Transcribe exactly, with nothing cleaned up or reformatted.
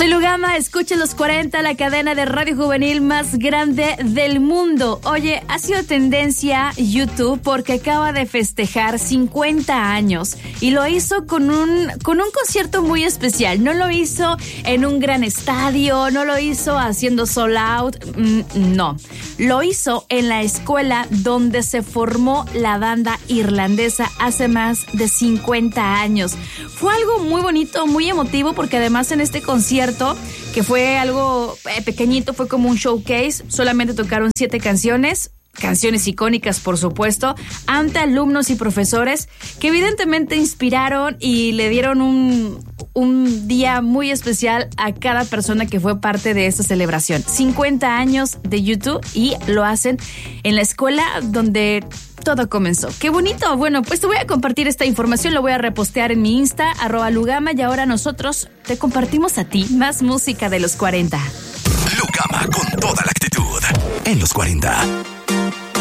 Soy Lugama, escucha los cuarenta, la cadena de radio juvenil más grande del mundo. Oye, ha sido tendencia YouTube porque acaba de festejar cincuenta años y lo hizo con un, con un concierto muy especial. No lo hizo en un gran estadio, no lo hizo haciendo sold out, mm, no. Lo hizo en la escuela donde se formó la banda irlandesa hace más de cincuenta años. Fue algo muy bonito, muy emotivo, porque además en este concierto, que fue algo eh, pequeñito, fue como un showcase, solamente tocaron siete canciones, canciones icónicas, por supuesto, ante alumnos y profesores que evidentemente inspiraron y le dieron un, un día muy especial a cada persona que fue parte de esta celebración. cincuenta años de YouTube y lo hacen en la escuela donde todo comenzó. ¡Qué bonito! Bueno, pues te voy a compartir esta información, lo voy a repostear en mi Insta, arroba Lugama, y ahora nosotros te compartimos a ti más música de los cuarenta. Lugama con toda la actitud en los cuarenta.